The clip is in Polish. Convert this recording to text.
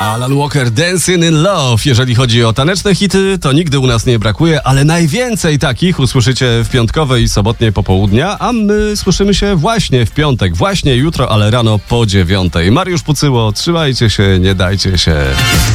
Alan Walker, Dancing in Love. Jeżeli chodzi o taneczne hity, to nigdy u nas nie brakuje, ale najwięcej takich usłyszycie w piątkowe i sobotnie popołudnia, a my słyszymy się właśnie w piątek, właśnie jutro, ale rano po 9:00. Mariusz Pucyło, trzymajcie się, nie dajcie się.